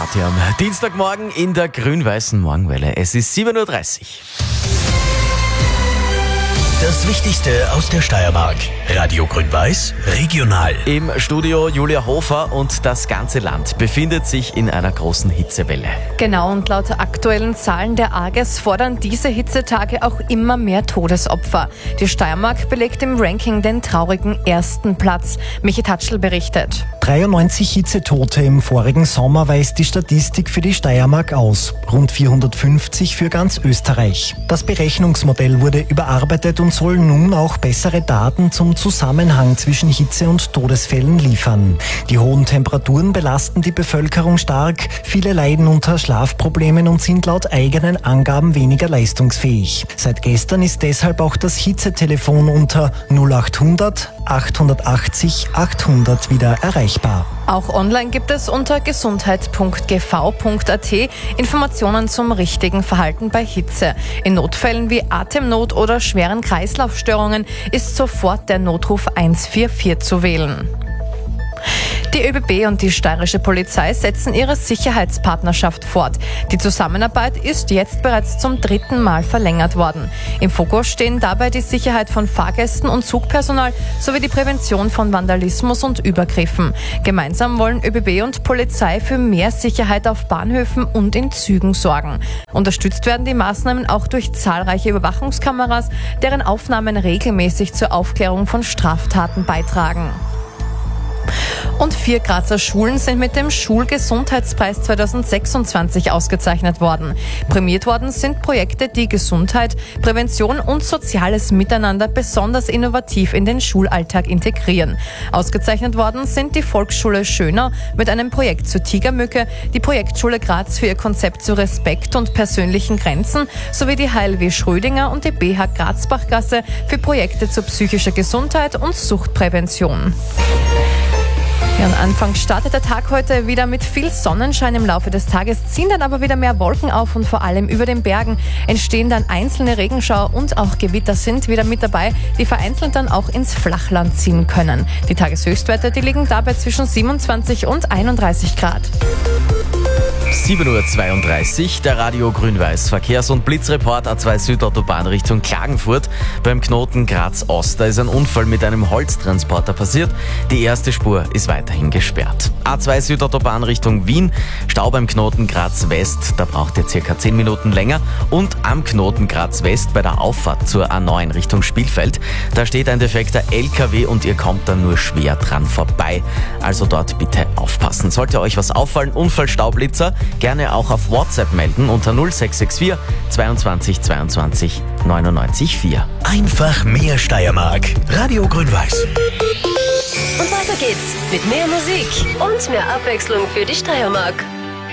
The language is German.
hier am Dienstagmorgen in der grün-weißen Morgenwelle. Es ist 7.30 Uhr. Das Wichtigste aus der Steiermark. Radio Grün-Weiß, regional. Im Studio Julia Hofer und das ganze Land befindet sich in einer großen Hitzewelle. Genau, und laut aktuellen Zahlen der AGES fordern diese Hitzetage auch immer mehr Todesopfer. Die Steiermark belegt im Ranking den traurigen ersten Platz. Michi Tatschl berichtet. 93 Hitzetote im vorigen Sommer weist die Statistik für die Steiermark aus. Rund 450 für ganz Österreich. Das Berechnungsmodell wurde überarbeitet und soll nun auch bessere Daten zum Zusammenhang zwischen Hitze und Todesfällen liefern. Die hohen Temperaturen belasten die Bevölkerung stark. Viele leiden unter Schlafproblemen und sind laut eigenen Angaben weniger leistungsfähig. Seit gestern ist deshalb auch das Hitzetelefon unter 0800 880 800 wieder erreichbar. Auch online gibt es unter gesundheit.gv.at Informationen zum richtigen Verhalten bei Hitze. In Notfällen wie Atemnot oder schweren Kreislaufstörungen ist sofort der Notruf 144 zu wählen. Die ÖBB und die steirische Polizei setzen ihre Sicherheitspartnerschaft fort. Die Zusammenarbeit ist jetzt bereits zum 3. Mal verlängert worden. Im Fokus stehen dabei die Sicherheit von Fahrgästen und Zugpersonal sowie die Prävention von Vandalismus und Übergriffen. Gemeinsam wollen ÖBB und Polizei für mehr Sicherheit auf Bahnhöfen und in Zügen sorgen. Unterstützt werden die Maßnahmen auch durch zahlreiche Überwachungskameras, deren Aufnahmen regelmäßig zur Aufklärung von Straftaten beitragen. Und 4 Grazer Schulen sind mit dem Schulgesundheitspreis 2026 ausgezeichnet worden. Prämiert worden sind Projekte, die Gesundheit, Prävention und soziales Miteinander besonders innovativ in den Schulalltag integrieren. Ausgezeichnet worden sind die Volksschule Schönau mit einem Projekt zur Tigermücke, die Projektschule Graz für ihr Konzept zu Respekt und persönlichen Grenzen sowie die HLW Schrödinger und die BH Grazbachgasse für Projekte zur psychischen Gesundheit und Suchtprävention. Ja, und anfangs startet der Tag heute wieder mit viel Sonnenschein. Im Laufe des Tages ziehen dann aber wieder mehr Wolken auf und vor allem über den Bergen entstehen dann einzelne Regenschauer und auch Gewitter sind wieder mit dabei, die vereinzelt dann auch ins Flachland ziehen können. Die Tageshöchstwerte, die liegen dabei zwischen 27 und 31 Grad. 7.32 Uhr, der Radio Grün-Weiß Verkehrs- und Blitzreport A2 Südautobahn Richtung Klagenfurt. Beim Knoten Graz-Ost, da ist ein Unfall mit einem Holztransporter passiert. Die erste Spur ist weiterhin gesperrt. A2 Südautobahn Richtung Wien, Stau beim Knoten Graz-West, da braucht ihr circa 10 Minuten länger. Und am Knoten Graz-West bei der Auffahrt zur A9 Richtung Spielfeld, da steht ein defekter LKW und ihr kommt dann nur schwer dran vorbei. Also dort bitte aufpassen. Sollte euch was auffallen, Unfall, Staublitzer, gerne auch auf WhatsApp melden unter 0664 22 22 99 4. Einfach mehr Steiermark. Radio Grün-Weiß. Und weiter geht's mit mehr Musik und mehr Abwechslung für die Steiermark.